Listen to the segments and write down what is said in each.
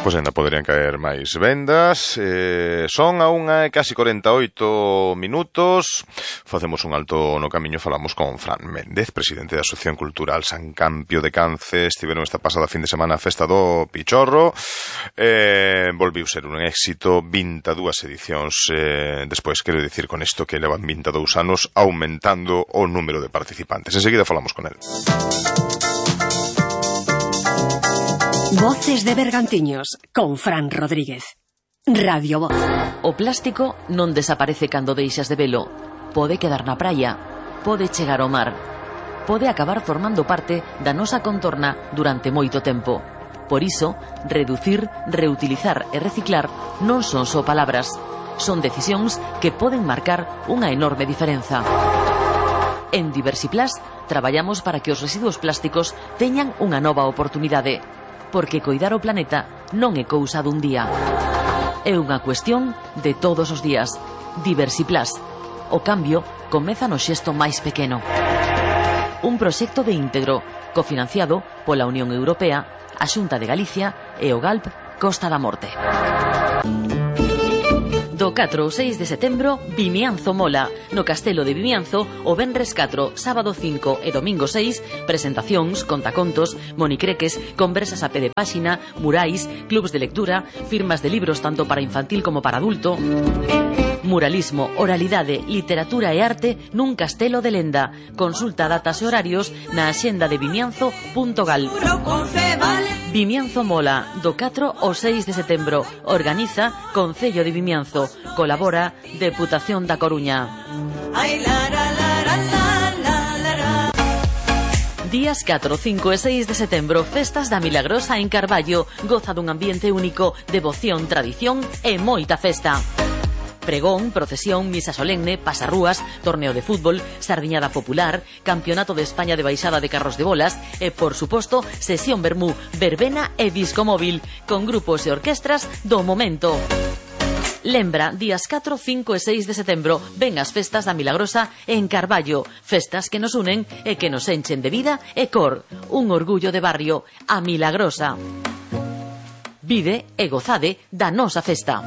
Pois ainda poderían caer máis vendas. Son a 1:48 minutos. Facemos un alto no camiño, falamos con Fran Méndez, presidente da Asociación Cultural San Campio de Cance. Estiveron esta pasada fin de semana a festa do Pichorro. Volviu ser un éxito, 22 edicións despois. Quero dicir con isto que levan 22 anos aumentando o número de participantes. Enseguida falamos con el. Voces de Bergantiños, con Fran Rodríguez. Radio Voz. O plástico non desaparece cando deixas de velo. Pode quedar na praia, pode chegar ao mar, pode acabar formando parte da nosa contorna durante moito tempo. Por iso, reducir, reutilizar e reciclar non son só palabras, son decisións que poden marcar unha enorme diferenza. En Diversiplast traballamos para que os residuos plásticos teñan unha nova oportunidade, porque coidar o planeta non é cousa dun día. É unha cuestión de todos os días. Diversiplast. O cambio comeza no xesto máis pequeno. Un proxecto de íntegro, cofinanciado pola Unión Europea, a Xunta de Galicia e o GALP Costa da Morte. Do 4 ao 6 de setembro, Vimianzo Mola. No Castelo de Vimianzo, o venres 4, sábado 5 e domingo 6, presentacións, contacontos, monicreques, conversas a pé de páxina, murais, clubs de lectura, firmas de libros tanto para infantil como para adulto. Muralismo, oralidade, literatura e arte nun castelo de lenda. Consulta datas e horarios na axenda de vimianzo.gal. Vimianzo Mola, do 4 ao 6 de setembro. Organiza Concello de Vimianzo. Colabora Deputación da Coruña. Días 4, 5 e 6 de setembro, festas da Milagrosa en Carballo. Goza dun ambiente único, devoción, tradición e moita festa. Pregón, procesión, misa solemne, pasarrúas, torneo de fútbol, sardiñada popular, campeonato de España de baixada de carros de bolas e, por suposto, sesión vermú, verbena e disco móvil, con grupos e orquestras do momento. Lembra, días 4, 5 e 6 de setembro, ven as festas da Milagrosa en Carballo, festas que nos unen e que nos enchen de vida e cor. Un orgullo de barrio, a Milagrosa. Vive e gozade da nosa festa.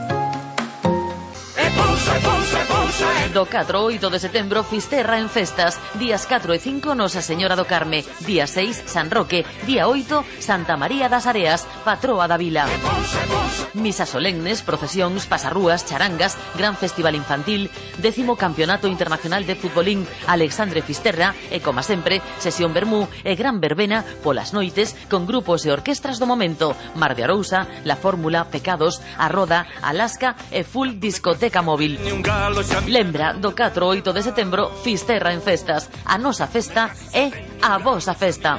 Do 4 ao 8 de setembro, Fisterra en festas. Días 4 e 5, Nosa Señora do Carme. Día 6, San Roque. Día 8, Santa María das Areas, patroa da vila. Misas solemnes, procesións, pasarrúas, charangas, gran festival infantil, 10º Campeonato Internacional de Futbolín Alexandre Fisterra e, como sempre, sesión vermú e gran verbena polas noites con grupos e orquestras do momento. Mar de Arousa, La Fórmula, Pecados, A Roda, Alaska e full discoteca móvil. Lembra, do 4 ao 8 de setembro, Fisterra en festas. A nosa festa é a vosa festa.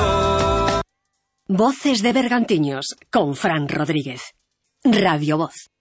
Voces de Bergantiños, con Fran Rodríguez. Radio Voz.